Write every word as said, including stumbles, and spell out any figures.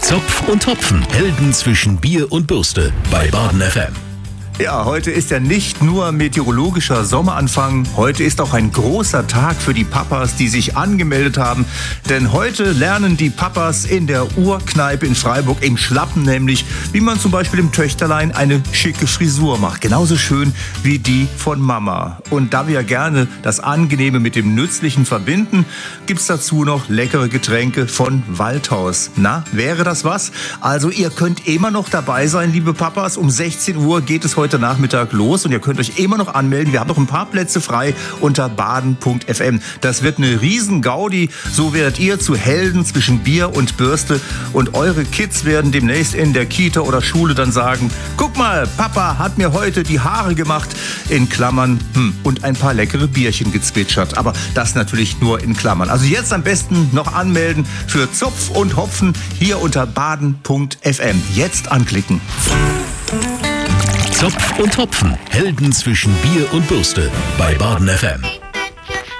Zopf und Hopfen, Helden zwischen Bier und Bürste bei Baden F M. Ja, heute ist ja nicht nur meteorologischer Sommeranfang, heute ist auch ein großer Tag für die Papas, die sich angemeldet haben. Denn heute lernen die Papas in der Urkneipe in Freiburg, im Schlappen nämlich, wie man zum Beispiel im Töchterlein eine schicke Frisur macht. Genauso schön wie die von Mama. Und da wir ja gerne das Angenehme mit dem Nützlichen verbinden, gibt's dazu noch leckere Getränke von Waldhaus. Na, wäre das was? Also ihr könnt immer noch dabei sein, liebe Papas. Um sechzehn Uhr geht es heute Nachmittag los und ihr könnt euch immer noch anmelden. Wir haben noch ein paar Plätze frei unter baden punkt f m. Das wird eine riesen Gaudi. So werdet ihr zu Helden zwischen Bier und Bürste und eure Kids werden demnächst in der Kita oder Schule dann sagen, guck mal, Papa hat mir heute die Haare gemacht, in Klammern, hm, und ein paar leckere Bierchen gezwitschert. Aber das natürlich nur in Klammern. Also jetzt am besten noch anmelden für Zopf und Hopfen hier unter baden punkt f m. Jetzt anklicken. Zopf und Hopfen, Helden zwischen Bier und Bürste bei Baden F M.